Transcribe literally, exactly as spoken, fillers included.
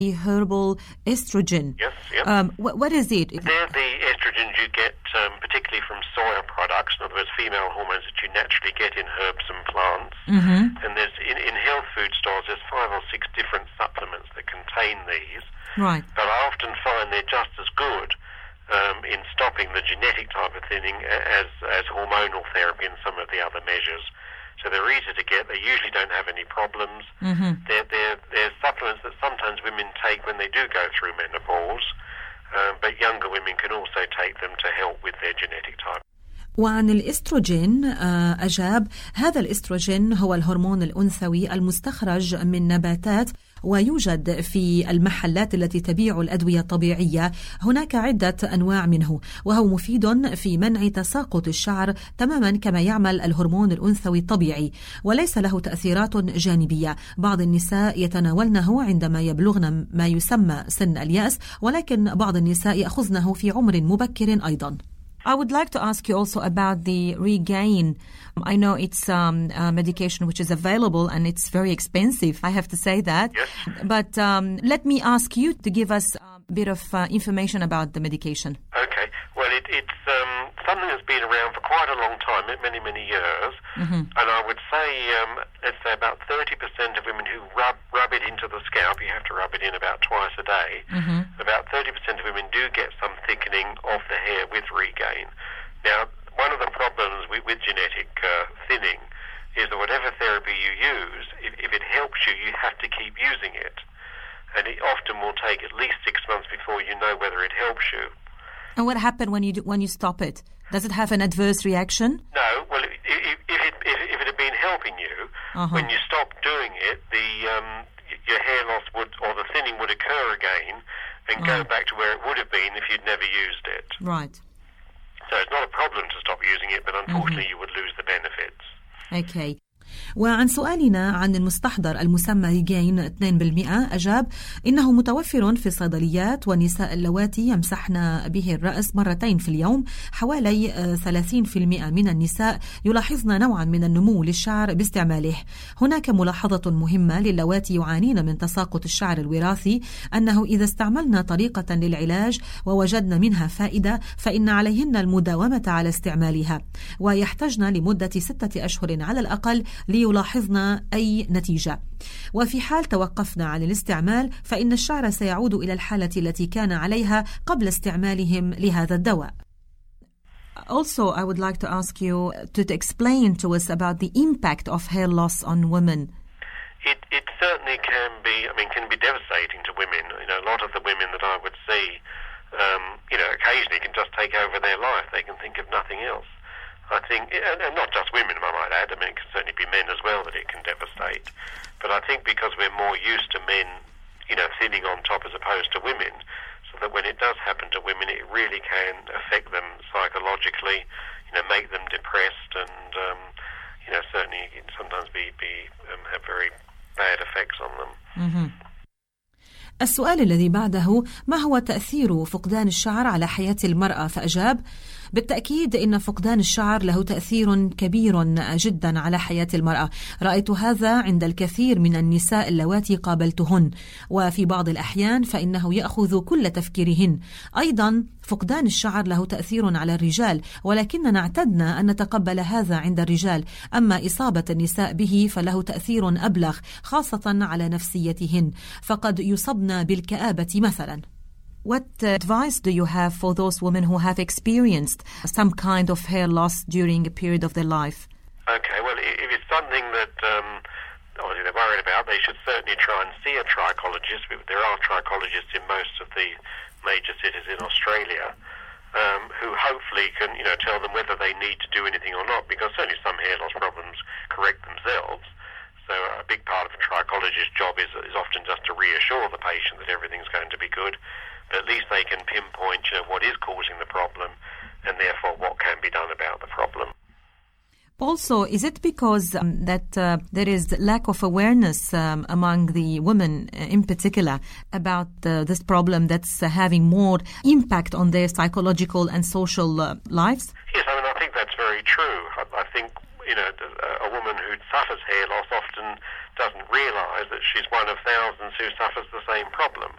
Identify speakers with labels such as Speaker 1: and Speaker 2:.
Speaker 1: the herbal estrogen.
Speaker 2: Yes, yes.
Speaker 1: Um, what, what is it?
Speaker 2: They're the estrogens you get um, particularly from soil products, in other words, female hormones that you naturally get in herbs and plants.
Speaker 1: Mm-hmm.
Speaker 2: And there's in, in health food stores, there's five or six different supplements that contain these.
Speaker 1: Right.
Speaker 2: But I often find they're just as good um, in stopping the genetic type of thinning as, as hormonal therapy and some of the other measures. So they're easy to get. They usually don't have any problems.
Speaker 1: Mm-hmm.
Speaker 2: They're, they're, they're supplements that sometimes women take when they do go through menopause, um, but younger women can also take them to help with their genetic type.
Speaker 1: وعن الاستروجين أجاب هذا الاستروجين هو الهرمون الأنثوي المستخرج من نباتات ويوجد في المحلات التي تبيع الأدوية الطبيعية. هناك عدة أنواع منه وهو مفيد في منع تساقط الشعر تماما كما يعمل الهرمون الأنثوي الطبيعي وليس له تأثيرات جانبية. بعض النساء يتناولنه عندما يبلغن ما يسمى سن اليأس ولكن بعض النساء يأخذنه في عمر مبكر أيضا. I would like to ask you also about the Regain. I know it's um, a medication which is available and it's very expensive, I have to say that.
Speaker 2: Yes.
Speaker 1: But um, let me ask you to give us a bit of uh, information about the medication.
Speaker 2: Okay. Well, it, it's um, something that's been around for quite a long time, many, many years.
Speaker 1: Mm-hmm.
Speaker 2: And I would say, um, let's say about thirty percent of women who rub, rub it into the scalp, you have to rub it in about twice a day,
Speaker 1: Mm-hmm.
Speaker 2: about thirty percent of women do get some thickening of the hair with Regain. Now, one of the problems with, with genetic uh, thinning is that whatever therapy you use, if, if it helps you, you have to keep using it. And it often will take at least six months before you know whether it helps you.
Speaker 1: And what happened when you do, when you stop it? Does it have an adverse reaction?
Speaker 2: No. Well, if, if, if, it, if, if it had been helping you,
Speaker 1: Uh-huh.
Speaker 2: when you stop doing it, the um, your hair loss would, or the thinning would occur again and go
Speaker 1: Oh.
Speaker 2: back to where it would have been if you'd never used it.
Speaker 1: Right.
Speaker 2: So it's not a problem to stop using it, but unfortunately you would lose the benefits.
Speaker 1: Okay. وعن سؤالنا عن المستحضر المسمى ريجين اثنين بالمئة أجاب إنه متوفر في الصيدليات والنساء اللواتي يمسحن به الرأس مرتين في اليوم. حوالي ثلاثين بالمئة من النساء يلاحظن نوعا من النمو للشعر باستعماله. هناك ملاحظة مهمة للواتي يعانين من تساقط الشعر الوراثي أنه إذا استعملنا طريقة للعلاج ووجدنا منها فائدة فإن عليهن المداومة على استعمالها ويحتاجن لمدة ستة أشهر على الأقل ليلاحظنا أي نتيجة. وفي حال توقفنا عن الاستعمال فإن الشعر سيعود إلى الحالة التي كان عليها قبل استعمالهم لهذا الدواء. Also, I would like to ask you to explain to us about the impact of hair loss on women.
Speaker 2: It, it certainly can be, I mean, can be devastating to women. You know, a lot of the women that I would see, um, you know, occasionally can just take over their life. They can think of nothing else. I think, and, and not just women, I might add, I mean, it can certainly be men as well that it can devastate. But I think because we're more used to men, you know, thinning on top as opposed to women, so that when it does happen to women, it really can affect them psychologically, you know, make them depressed and, um, you know, certainly sometimes be, be um, have very bad effects on them.
Speaker 1: Mm-hmm. السؤال الذي بعده ما هو تأثير فقدان الشعر على حياة المرأة؟ فأجاب بالتأكيد إن فقدان الشعر له تأثير كبير جدا على حياة المرأة. رأيت هذا عند الكثير من النساء اللواتي قابلتهن وفي بعض الأحيان فإنه يأخذ كل تفكيرهن. أيضا فقدان الشعر له تأثير على الرجال ولكننا اعتدنا أن نتقبل هذا عند الرجال. أما إصابة النساء به فله تأثير أبلغ خاصة على نفسيتهن فقد يصبن بالكآبة مثلا. What advice do you have for those women who have experienced some kind of hair loss during a period of their life?
Speaker 2: Okay, well, if it's something that um, obviously they're worried about, they should certainly try and see a trichologist. There are trichologists in most of the major cities in Australia um, who hopefully can, you know, tell them whether they need to do anything or not, because certainly some hair loss problems correct themselves. So a big part of a trichologist's job is, is often just to reassure the patient that everything's going to be good. But at least they can pinpoint, you know, what is causing the problem and therefore what can be done about the problem.
Speaker 1: Also, is it because um, that uh, there is lack of awareness um, among the women uh, in particular about uh, this problem that's uh, having more impact on their psychological and social uh, lives?
Speaker 2: Yes, I mean, I think that's very true. I, I think, you know, a, a woman who suffers hair loss often doesn't realise that she's one of thousands who suffers the same problem.